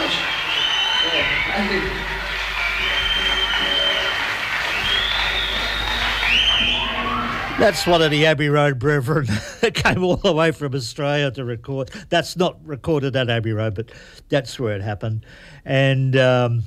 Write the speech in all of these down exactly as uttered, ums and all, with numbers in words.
much. Yeah, I think... That's one of the Abbey Road Brethren that came all the way from Australia to record. That's not recorded at Abbey Road, but that's where it happened. And, um,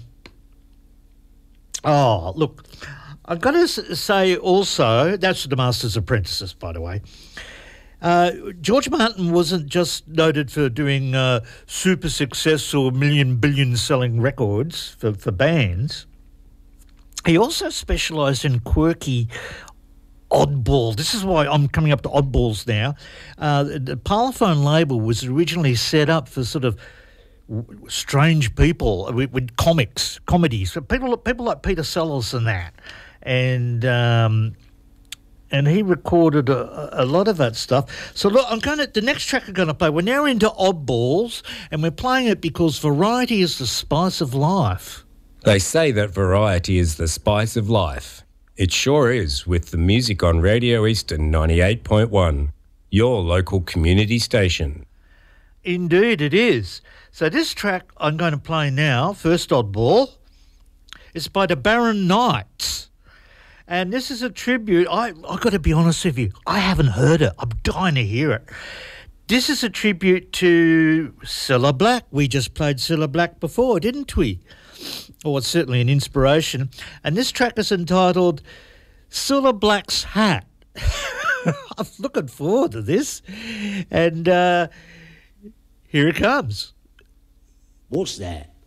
oh, look, I've got to say also, that's the Master's Apprentices, by the way. Uh, George Martin wasn't just noted for doing uh, super successful million, billion selling records for, for bands. He also specialised in quirky oddball. This is why I'm coming up to oddballs now. Uh, the Parlophone label was originally set up for sort of w- strange people with, with comics, comedies. So people, people like Peter Sellers and that. And... Um, And he recorded a, a lot of that stuff. So look, I'm going to the next track I'm going to play. We're now into oddballs, and we're playing it because variety is the spice of life. They say that variety is the spice of life. It sure is with the music on Radio Eastern ninety-eight point one, your local community station. Indeed, it is. So this track I'm going to play now, first oddball, is by the Barron Knights. And this is a tribute. I I got to be honest with you, I haven't heard it. I'm dying to hear it. This is a tribute to Cilla Black. We just played Cilla Black before, didn't we? Or it's certainly an inspiration. And this track is entitled Cilla Black's Hat. I'm looking forward to this. And uh, here it comes. What's that?